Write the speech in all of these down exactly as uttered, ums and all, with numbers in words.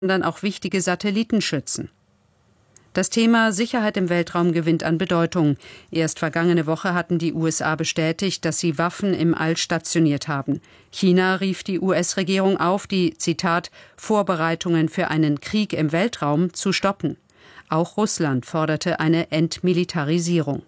sondern auch wichtige Satelliten schützen. Das Thema Sicherheit im Weltraum gewinnt an Bedeutung. Erst vergangene Woche hatten die U S A bestätigt, dass sie Waffen im All stationiert haben. China rief die U S-Regierung auf, die, Zitat, Vorbereitungen für einen Krieg im Weltraum zu stoppen. Auch Russland forderte eine Entmilitarisierung.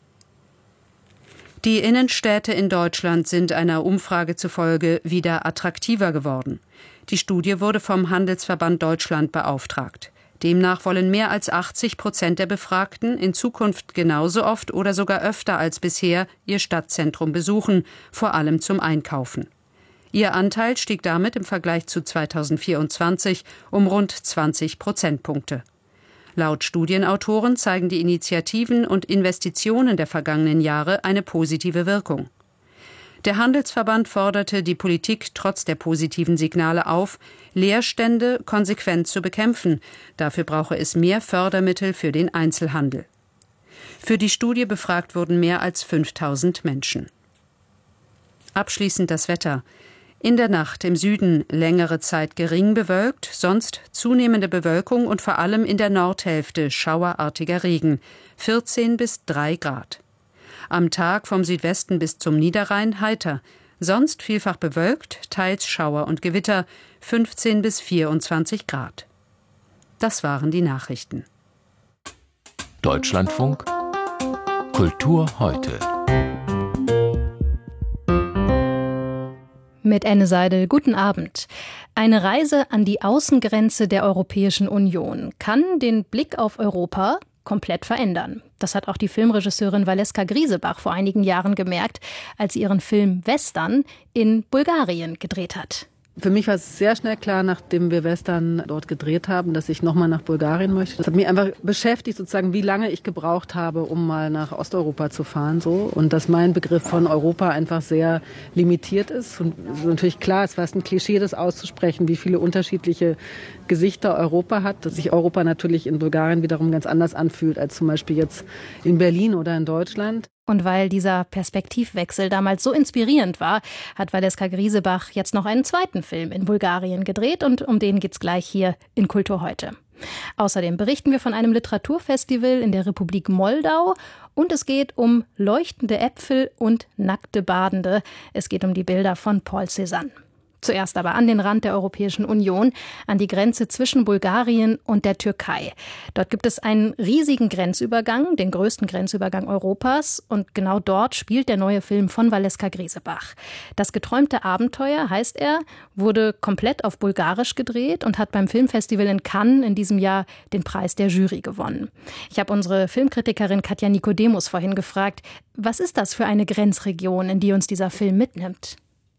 Die Innenstädte in Deutschland sind einer Umfrage zufolge wieder attraktiver geworden. Die Studie wurde vom Handelsverband Deutschland beauftragt. Demnach wollen mehr als achtzig Prozent der Befragten in Zukunft genauso oft oder sogar öfter als bisher ihr Stadtzentrum besuchen, vor allem zum Einkaufen. Ihr Anteil stieg damit im Vergleich zu zweitausendvierundzwanzig um rund zwanzig Prozentpunkte. Laut Studienautoren zeigen die Initiativen und Investitionen der vergangenen Jahre eine positive Wirkung. Der Handelsverband forderte die Politik trotz der positiven Signale auf, Leerstände konsequent zu bekämpfen. Dafür brauche es mehr Fördermittel für den Einzelhandel. Für die Studie befragt wurden mehr als fünftausend Menschen. Abschließend das Wetter. In der Nacht im Süden längere Zeit gering bewölkt, sonst zunehmende Bewölkung und vor allem in der Nordhälfte schauerartiger Regen, vierzehn bis drei Grad. Am Tag vom Südwesten bis zum Niederrhein heiter, sonst vielfach bewölkt, teils Schauer und Gewitter, fünfzehn bis vierundzwanzig Grad. Das waren die Nachrichten. Deutschlandfunk Kultur heute. Mit Anne Seidel, guten Abend. Eine Reise an die Außengrenze der Europäischen Union kann den Blick auf Europa komplett verändern. Das hat auch die Filmregisseurin Valeska Grisebach vor einigen Jahren gemerkt, als sie ihren Film Western in Bulgarien gedreht hat. Für mich war es sehr schnell klar, nachdem wir Western dort gedreht haben, dass ich nochmal nach Bulgarien möchte. Das hat mich einfach beschäftigt, sozusagen, wie lange ich gebraucht habe, um mal nach Osteuropa zu fahren. So. Und dass mein Begriff von Europa einfach sehr limitiert ist. Und es ist natürlich klar, es war ein Klischee, das auszusprechen, wie viele unterschiedliche Gesichter Europa hat. Dass sich Europa natürlich in Bulgarien wiederum ganz anders anfühlt, als zum Beispiel jetzt in Berlin oder in Deutschland. Und weil dieser Perspektivwechsel damals so inspirierend war, hat Valeska Grisebach jetzt noch einen zweiten Film in Bulgarien gedreht und um den geht's gleich hier in Kultur heute. Außerdem berichten wir von einem Literaturfestival in der Republik Moldau und es geht um leuchtende Äpfel und nackte Badende. Es geht um die Bilder von Paul Cézanne. Zuerst aber an den Rand der Europäischen Union, an die Grenze zwischen Bulgarien und der Türkei. Dort gibt es einen riesigen Grenzübergang, den größten Grenzübergang Europas. Und genau dort spielt der neue Film von Valeska Grisebach. Das geträumte Abenteuer, heißt er, wurde komplett auf Bulgarisch gedreht und hat beim Filmfestival in Cannes in diesem Jahr den Preis der Jury gewonnen. Ich habe unsere Filmkritikerin Katja Nikodemus vorhin gefragt, was ist das für eine Grenzregion, in die uns dieser Film mitnimmt?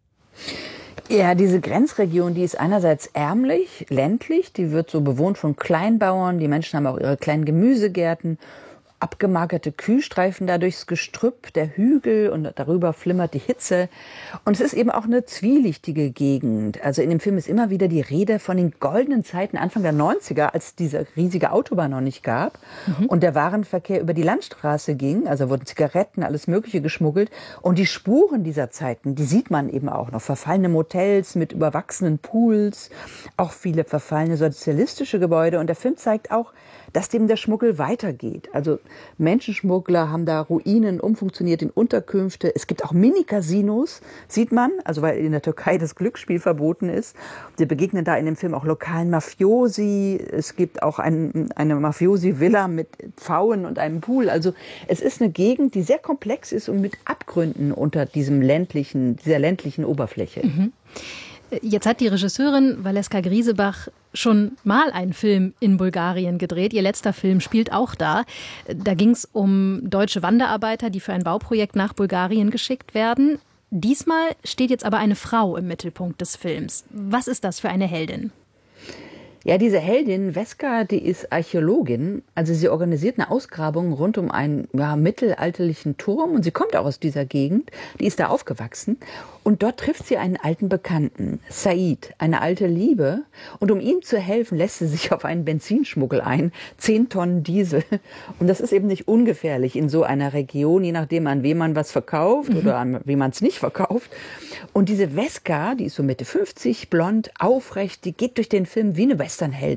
Ja, diese Grenzregion, die ist einerseits ärmlich, ländlich, die wird so bewohnt von Kleinbauern, die Menschen haben auch ihre kleinen Gemüsegärten, abgemagerte Kühe streifen da durchs Gestrüpp der Hügel und darüber flimmert die Hitze. Und es ist eben auch eine zwielichtige Gegend. Also in dem Film ist immer wieder die Rede von den goldenen Zeiten Anfang der neunziger, als diese riesige Autobahn noch nicht gab mhm. und der Warenverkehr über die Landstraße ging. Also wurden Zigaretten, alles Mögliche geschmuggelt. Und die Spuren dieser Zeiten, die sieht man eben auch noch. Verfallene Motels mit überwachsenen Pools, auch viele verfallene sozialistische Gebäude. Und der Film zeigt auch, dass dem der Schmuggel weitergeht. Also Menschenschmuggler haben da Ruinen umfunktioniert in Unterkünfte. Es gibt auch Mini-Casinos, sieht man, also weil in der Türkei das Glücksspiel verboten ist. Wir begegnen da in dem Film auch lokalen Mafiosi. Es gibt auch ein, eine Mafiosi-Villa mit Pfauen und einem Pool. Also es ist eine Gegend, die sehr komplex ist und mit Abgründen unter diesem ländlichen, dieser ländlichen Oberfläche. Mhm. Jetzt hat die Regisseurin Valeska Grisebach schon mal einen Film in Bulgarien gedreht. Ihr letzter Film spielt auch da. Da ging es um deutsche Wanderarbeiter, die für ein Bauprojekt nach Bulgarien geschickt werden. Diesmal steht jetzt aber eine Frau im Mittelpunkt des Films. Was ist das für eine Heldin? Ja, diese Heldin, Veska, die ist Archäologin. Also sie organisiert eine Ausgrabung rund um einen ja, mittelalterlichen Turm und sie kommt auch aus dieser Gegend. Die ist da aufgewachsen und dort trifft sie einen alten Bekannten, Said, eine alte Liebe. Und um ihm zu helfen, lässt sie sich auf einen Benzinschmuggel ein, zehn Tonnen Diesel. Und das ist eben nicht ungefährlich in so einer Region, je nachdem an wen man was verkauft mhm. oder an wen man es nicht verkauft. Und diese Weska, die ist so Mitte fünfzig, blond, aufrecht, die geht durch den Film wie eine Westernheldin.